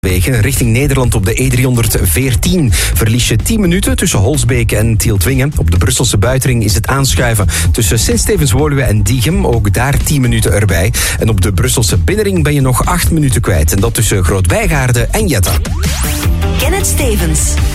Wegen richting Nederland op de E314 verlies je 10 minuten tussen Holsbeek en Tieltwingen. Op de Brusselse buitenring is het aanschuiven tussen Sint-Stevens-Woluwe en Diegem. Ook daar 10 minuten erbij. En op de Brusselse binnenring ben je nog 8 minuten kwijt. En dat tussen Groot-Wijgaarden en Jetta. Kenneth Stevens.